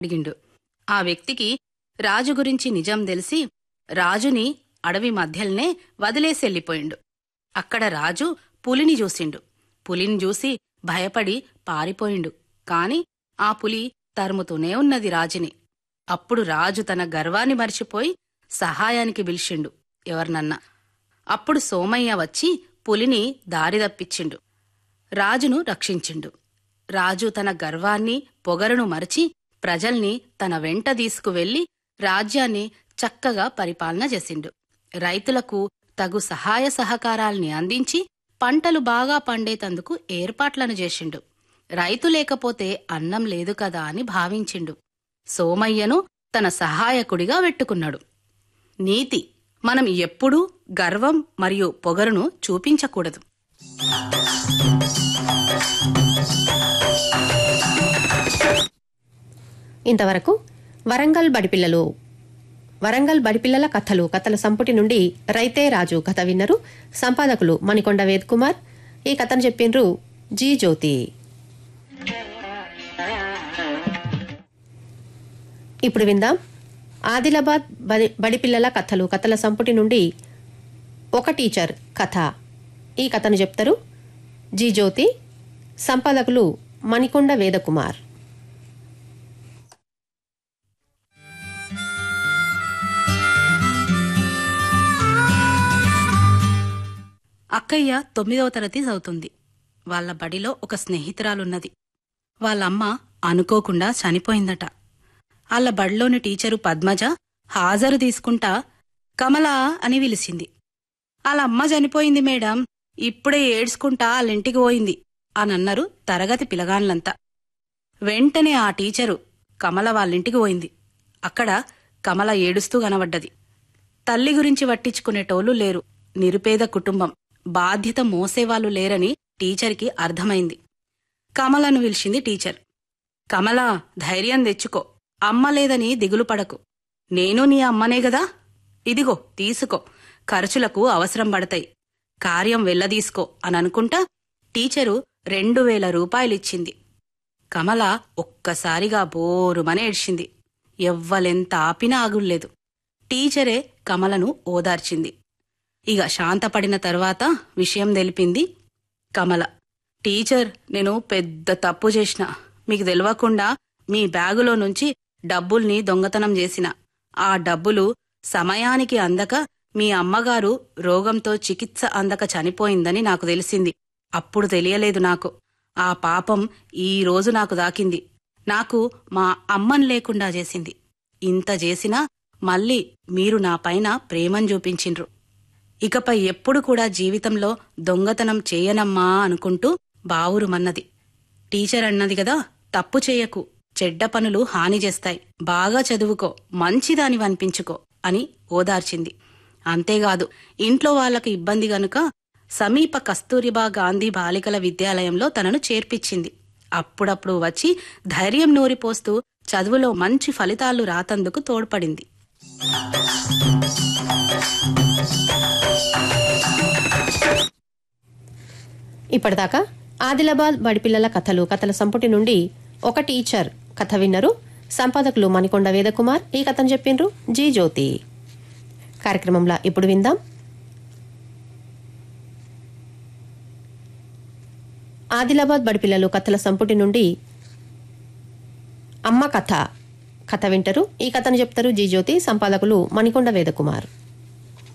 అడిగిండు. ఆ వ్యక్తికి రాజు గురించి నిజం తెలిసి రాజుని అడవి మధ్యల్నే వదిలేసెళ్ళిపోయిండు. అక్కడ రాజు పులిని చూసిండు. పులిని చూసి భయపడి పారిపోయిండు. కాని ఆ పులి తరుముతూనే ఉన్నది రాజుని. అప్పుడు రాజు తన గర్వాన్ని మరిచిపోయి సహాయానికి పిలిచిండు ఎవరినన్నా. అప్పుడు సోమయ్య వచ్చి పులిని దారిదప్పించిండు. రాజును రక్షించిండు. రాజు తన గర్వాన్ని పొగరును మరచి ప్రజల్ని తన వెంట తీసుకువెళ్లి రాజ్యాన్ని చక్కగా పరిపాలన చేసిండు. రైతులకు తగు సహాయ సహకారాల్ని అందించి పంటలు బాగా పండేతందుకు ఏర్పాట్లను చేసిండు. రైతు లేకపోతే అన్నం లేదు కదా అని భావించిండు. సోమయ్యను తన సహాయకుడిగా పెట్టుకున్నాడు. నీతి: మనం ఎప్పుడూ గర్వం మరియు పొగరును చూపించకూడదు. ఇంతవరకు వరంగల్ బడిపిల్లల కథల సంపుటి నుండి రైతే రాజు కథ విన్నరు. సంపాదకులు మణికొండ వేద్ కుమార్. ఈ కథను చెప్పిండ్రు జీ జ్యోతి. ఇప్పుడు విందాం ఆదిలాబాద్ బడిపిల్లల కథల సంపుటి నుండి ఒక టీచర్ కథ. ఈ కథను చెప్తారు జీ జ్యోతి. సంపాదకులు మణికొండ వేదకుమార్. అక్కయ్య 9వ తరగతి చదువుతుంది. వాళ్ల బడిలో ఒక స్నేహితురాలున్నది. వాళ్ళమ్మ అనుకోకుండా చనిపోయిందట. వాళ్ళ బడిలోని టీచరు పద్మజ హాజరు తీసుకుంటా కమలా అని పిలిచింది. వాళ్ళమ్మ చనిపోయింది మేడం, ఇప్పుడే ఏడ్చుకుంటా వాళ్ళింటికి పోయింది అనన్నారు తరగతి పిలగాన్లంతా. వెంటనే ఆ టీచరు కమల వాళ్ళింటికి పోయింది. అక్కడ కమల ఏడుస్తూ కనబడ్డది. తల్లి గురించి పట్టించుకునేటోళ్లు లేరు. నిరుపేద కుటుంబం, బాధ్యత మోసేవాళ్లు లేరని టీచర్కి అర్థమైంది. కమలను పిలిచింది టీచర్. కమలా, ధైర్యం తెచ్చుకో, అమ్మ లేదని దిగులు పడకు. నేను నీ అమ్మనే గదా, ఇదిగో తీసుకో, ఖర్చులకు అవసరం పడతాయి, కార్యం వెళ్లదీసుకో అననుకుంటా టీచరు 2000 రూపాయలిచ్చింది. కమల ఒక్కసారిగా బోరుమని ఏడ్చింది. ఎవ్వలెంత ఆపినా ఆగుల్లేదు. టీచరే కమలను ఓదార్చింది. ఇక శాంతపడిన తర్వాత విషయం తెలిపింది కమల. టీచర్, నేను పెద్ద తప్పు చేసిన. మీకు తెలవకుండా మీ బ్యాగులో నుంచి డబ్బుల్ని దొంగతనం చేసిన. ఆ డబ్బులు సమయానికి అందక మీ అమ్మగారు రోగంతో చికిత్స అందక చనిపోయిందని నాకు తెలిసింది. అప్పుడు తెలియలేదు నాకు. ఆ పాపం ఈ రోజు నాకు దాకింది. నాకు మా అమ్మని లేకుండా చేసింది. ఇంత చేసినా మళ్ళీ మీరు నా పైన ప్రేమను చూపించిండ్రు. ఇకపై ఎప్పుడు కూడా జీవితంలో దొంగతనం చేయనమ్మా అనుకుంటూ బావురుమన్నది. టీచర్ అన్నది గదా, తప్పు చేయకు, చెడ్డ పనులు హాని చేస్తాయి, బాగా చదువుకో, మంచిదానివనిపించుకో అని ఓదార్చింది. అంతేకాదు, ఇంట్లో వాళ్లకు ఇబ్బంది గనుక సమీప కస్తూరిబా గాంధీ బాలికల విద్యాలయంలో తనను చేర్పించింది. అప్పుడప్పుడు వచ్చి ధైర్యం నూరిపోస్తూ చదువులో మంచి ఫలితాలు రాతందుకు తోడ్పడింది. ఇప్పటిదాకా ఆదిలాబాద్ బడిపిల్లల కథల సంపుటి నుండి ఒక టీచర్ కథ విన్నరు. సంపాదకులు మణికొండ వేదకుమార్. ఈ కథను చెప్పిండ్రు జీ జ్యోతి. కార్యక్రమంలో ఇప్పుడు విందాం ఆదిలాబాద్ బడిపిల్లలు కథల సంపుటి నుండి అమ్మ కథ వింటారు. ఈ కథను చెప్తారు జీ జ్యోతి. సంపాదకులు మణికొండ వేదకుమార్.